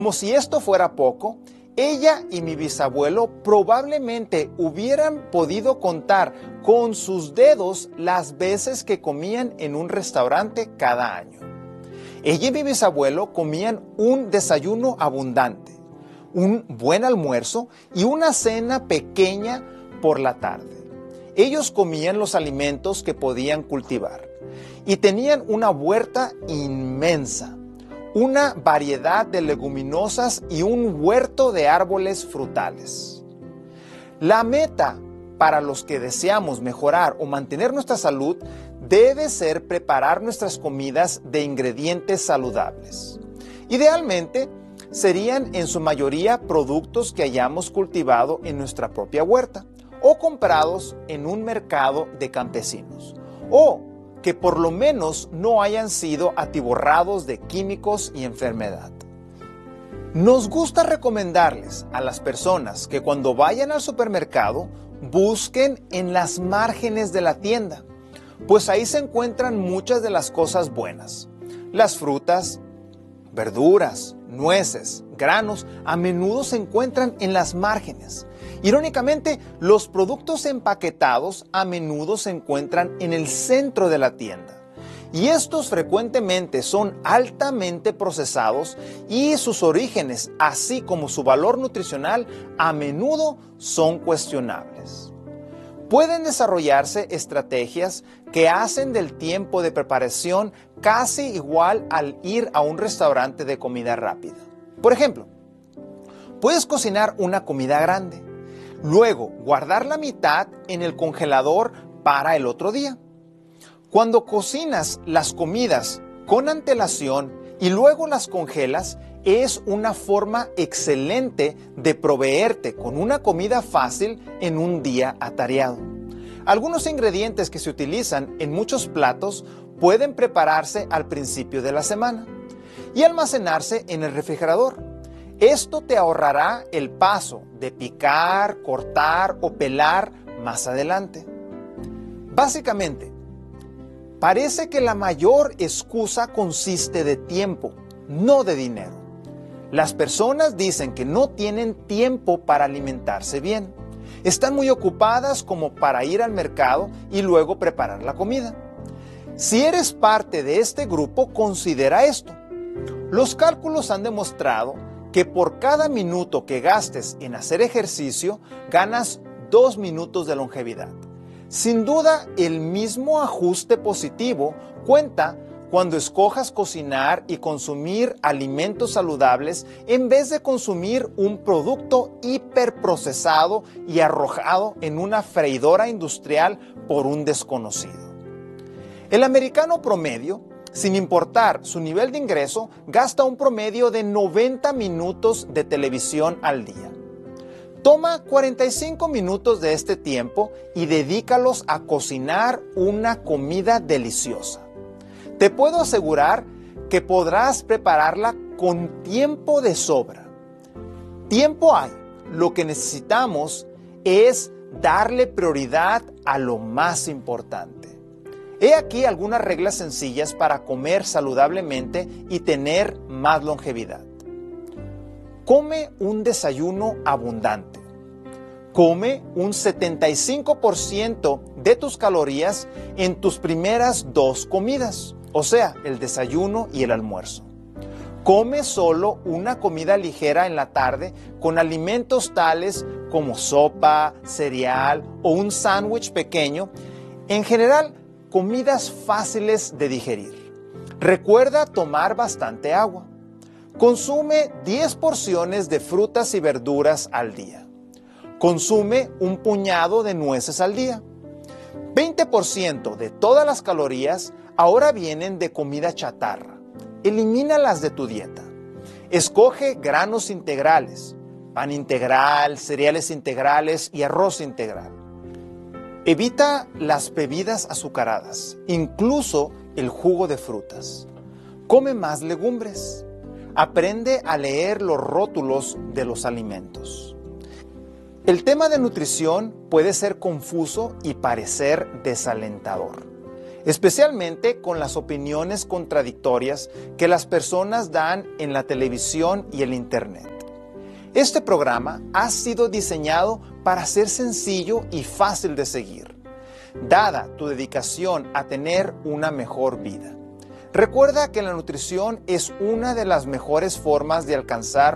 Como si esto fuera poco, ella y mi bisabuelo probablemente hubieran podido contar con sus dedos las veces que comían en un restaurante cada año. Ella y mi bisabuelo comían un desayuno abundante, un buen almuerzo y una cena pequeña por la tarde. Ellos comían los alimentos que podían cultivar y tenían una huerta inmensa, una variedad de leguminosas y un huerto de árboles frutales. La meta para los que deseamos mejorar o mantener nuestra salud debe ser preparar nuestras comidas de ingredientes saludables. Idealmente, serían en su mayoría productos que hayamos cultivado en nuestra propia huerta o comprados en un mercado de campesinos, o que por lo menos no hayan sido atiborrados de químicos y enfermedad. Nos gusta recomendarles a las personas que cuando vayan al supermercado busquen en las márgenes de la tienda, pues ahí se encuentran muchas de las cosas buenas. Las frutas, verduras, nueces, granos a menudo se encuentran en las márgenes. Irónicamente, los productos empaquetados a menudo se encuentran en el centro de la tienda. Y estos frecuentemente son altamente procesados y sus orígenes, así como su valor nutricional, a menudo son cuestionables. Pueden desarrollarse estrategias que hacen del tiempo de preparación casi igual al ir a un restaurante de comida rápida. Por ejemplo, puedes cocinar una comida grande, luego guardar la mitad en el congelador para el otro día. Cuando cocinas las comidas con antelación y luego las congelas, es una forma excelente de proveerte con una comida fácil en un día atareado. Algunos ingredientes que se utilizan en muchos platos pueden prepararse al principio de la semana y almacenarse en el refrigerador. Esto te ahorrará el paso de picar, cortar o pelar más adelante. Básicamente, parece que la mayor excusa consiste de tiempo, no de dinero. Las personas dicen que no tienen tiempo para alimentarse bien. Están muy ocupadas como para ir al mercado y luego preparar la comida. Si eres parte de este grupo, considera esto. Los cálculos han demostrado que por cada minuto que gastes en hacer ejercicio, ganas 2 minutos de longevidad. Sin duda, el mismo ajuste positivo cuenta cuando escojas cocinar y consumir alimentos saludables en vez de consumir un producto hiperprocesado y arrojado en una freidora industrial por un desconocido. El americano promedio, sin importar su nivel de ingreso, gasta un promedio de 90 minutos de televisión al día. Toma 45 minutos de este tiempo y dedícalos a cocinar una comida deliciosa. Te puedo asegurar que podrás prepararla con tiempo de sobra. Tiempo hay. Lo que necesitamos es darle prioridad a lo más importante. He aquí algunas reglas sencillas para comer saludablemente y tener más longevidad. Come un desayuno abundante. Come un 75% de tus calorías en tus primeras 2 comidas, o sea, el desayuno y el almuerzo. Come solo una comida ligera en la tarde con alimentos tales como sopa, cereal o un sándwich pequeño. En general, comidas fáciles de digerir. Recuerda tomar bastante agua. Consume 10 porciones de frutas y verduras al día. Consume un puñado de nueces al día. 20% de todas las calorías ahora vienen de comida chatarra. Elimínalas de tu dieta. Escoge granos integrales, pan integral, cereales integrales y arroz integral. Evita las bebidas azucaradas, incluso el jugo de frutas. Come más legumbres. Aprende a leer los rótulos de los alimentos. El tema de nutrición puede ser confuso y parecer desalentador. especialmente con las opiniones contradictorias que las personas dan en la televisión y el Internet. Este programa ha sido diseñado para ser sencillo y fácil de seguir, dada tu dedicación a tener una mejor vida. Recuerda que la nutrición es una de las mejores formas de alcanzar